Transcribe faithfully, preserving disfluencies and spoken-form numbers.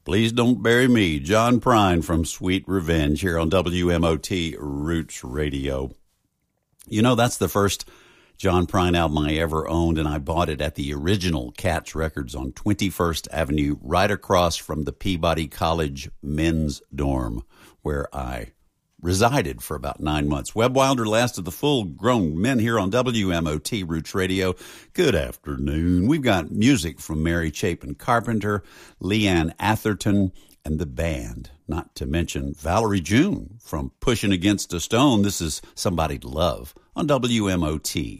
Please Don't Bury Me, John Prine from Sweet Revenge here on W M O T Roots Radio. You know, that's the first John Prine album I ever owned, and I bought it at the original Cats Records on twenty-first Avenue, right across from the Peabody College men's dorm, where I resided for about nine months. Webb Wilder, last of the full-grown men here on W M O T Roots Radio. Good afternoon. We've got music from Mary Chapin Carpenter, Leanne Atherton, and the band, not to mention Valerie June from Pushing Against a Stone. This is Somebody to Love on W M O T.